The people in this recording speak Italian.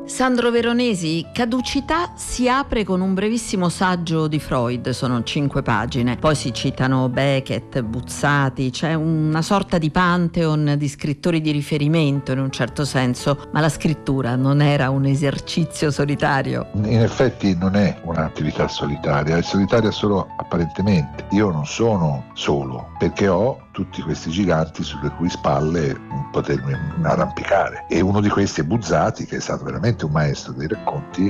Sandro Veronesi, Caducità si apre con un brevissimo saggio di Freud, sono 5 pagine, poi si citano Beckett, Buzzati, c'è una sorta di pantheon di scrittori di riferimento in un certo senso, ma la scrittura non era un esercizio solitario? In effetti non è un'attività solitaria, è solitaria solo apparentemente. Io non sono solo, perché ho tutti questi giganti sulle cui spalle potermi arrampicare, e uno di questi è Buzzati, che è stato veramente un maestro dei racconti